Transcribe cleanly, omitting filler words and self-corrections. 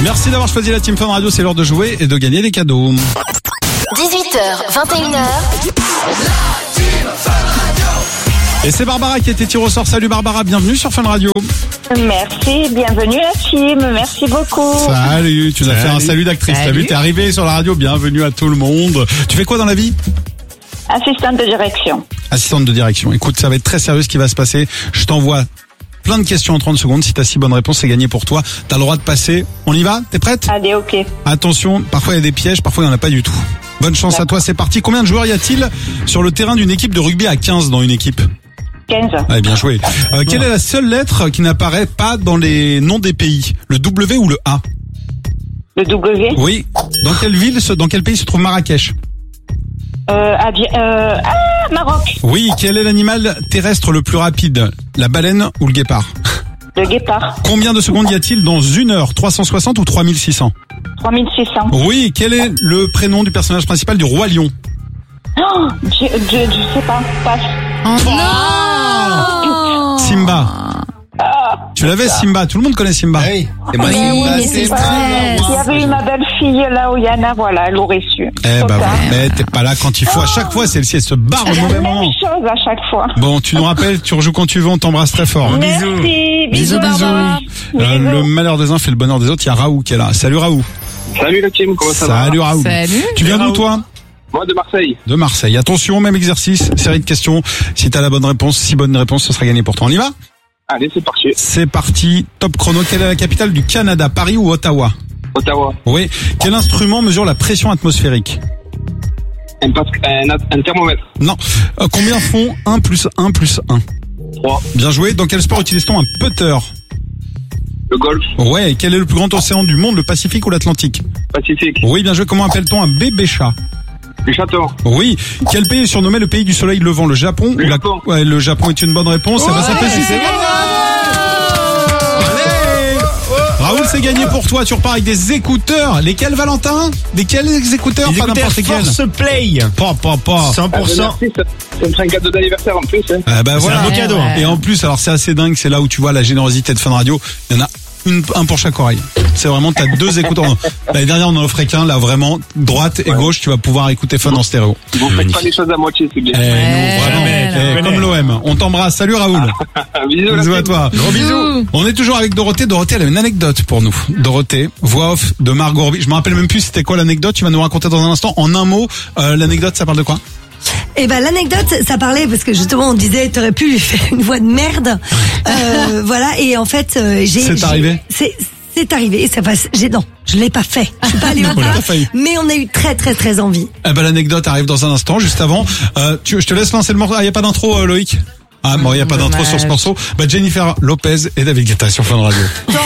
Merci d'avoir choisi la Team Fun Radio, c'est l'heure de jouer et de gagner des cadeaux. 18h, 21h. Et c'est Barbara qui a été tirée au sort. Salut Barbara, bienvenue sur Fun Radio. Merci, bienvenue à la team, merci beaucoup. Salut, tu nous as fait un salut d'actrice. T'as vu, t'es arrivée sur la radio, bienvenue à tout le monde. Tu fais quoi dans la vie ? Assistante de direction. Assistante de direction. Écoute, ça va être très sérieux ce qui va se passer. Je t'envoie plein de questions en 30 secondes. Si t'as 6 bonnes réponses, c'est gagné pour toi. T'as le droit de passer. On y va ? T'es prête ? Allez, ok. Attention, parfois il y a des pièges, parfois il n'y en a pas du tout. Bonne chance à toi, c'est parti. Combien de joueurs y a-t-il sur le terrain d'une équipe de rugby à 15 dans une équipe ? 15. Allez, bien joué. Quelle est la seule lettre qui n'apparaît pas dans les noms des pays ? Le W ou le A ? Le W. Oui. Dans quel pays se trouve Marrakech ? Maroc. Oui. Quel est l'animal terrestre le plus rapide ? La baleine ou le guépard ? Le guépard. Combien de secondes y a-t-il dans 1 heure ? 360 ou 3600 ? 3600. Oui. Quel est le prénom du personnage principal du Roi Lion ? Oh, je sais pas. Passe. Simba. Tu l'avais, Simba. Tout le monde connaît Simba. Oui, c'est Oui, mais c'est S'il y avait eu ma belle-fille là où Yana, voilà, elle l'aurait su. Eh ben, mais t'es pas là quand il faut. À chaque fois, celle-ci, elle se barre au mauvais La même moment. chose à chaque fois. Bon, tu nous rappelles, tu rejoues quand tu veux, on t'embrasse très fort. Merci. Bisous, Barbara. Le malheur des uns fait le bonheur des autres. Il y a Raoult qui est là. Salut Raoult. Salut la team, comment ça va? Salut Raoult. Salut. Tu viens d'où toi? Moi de Marseille. De Marseille. Attention, même exercice, série de questions. Si t'as la bonne réponse, 6 bonnes réponses, ce sera gagné pour toi. On y va? Allez, c'est parti. C'est parti. Top chrono. Quelle est la capitale du Canada? Paris ou Ottawa? Ottawa. Oui. Quel instrument mesure la pression atmosphérique? Un thermomètre. Non. Combien font 1 plus 1 plus 1? 3. Bien joué. Dans quel sport utilise-t-on un putter? Le golf. Ouais. Quel est le plus grand océan du monde, le Pacifique ou l'Atlantique? Pacifique. Oui, bien joué. Comment appelle-t-on un bébé chat? Le château. Oui. Quel pays est surnommé le pays du soleil levant? Le Japon? Le Japon. Ouais, le Japon est une bonne réponse. Ça va s'appeler si c'est Raoult, c'est gagné pour toi. Tu repars avec des écouteurs. Lesquels, Valentin? Desquels écouteurs? Les Pas écouteurs n'importe lesquels. Force Play. Pas. 100%. Merci, ça me fait un cadeau d'anniversaire en plus. Hein. Ah bah voilà. un beau cadeau. Hein. Et en plus, alors c'est assez dingue, c'est là où tu vois la générosité de Fun Radio. Il y en a un pour chaque oreille. C'est vraiment, t'as 2 écouteurs. L'année dernière, on en offrait qu'un, là vraiment, droite et gauche, tu vas pouvoir écouter Fun en stéréo. Vous faites pas les choses à moitié, c'est bien. Nous, vraiment, Jamais. comme l'OM. On t'embrasse. Salut Raoul. Bisous, la Bisous à team. toi. Gros bisous. On est toujours avec Dorothée. Dorothée, elle a une anecdote pour nous. Dorothée, voix off de Margot Robbie. Je me rappelle même plus c'était quoi l'anecdote. Tu vas nous raconter dans un instant. En un mot, l'anecdote, ça parle de quoi? Eh ben l'anecdote, ça parlait parce que justement on disait t'aurais pu lui faire une voix de merde, voilà. Et en fait, C'est arrivé. C'est arrivé et ça passe. Je l'ai pas fait. Je suis pas allée au Voilà. bout, T'as failli. mais on a eu très très très envie. Eh ben l'anecdote arrive dans un instant. Juste avant, je te laisse lancer le morceau. Ah, y a pas d'intro, Loïc. Ah bon, y a pas d'intro sur ce morceau. Bah Jennifer Lopez et David Guetta sur Fun Radio.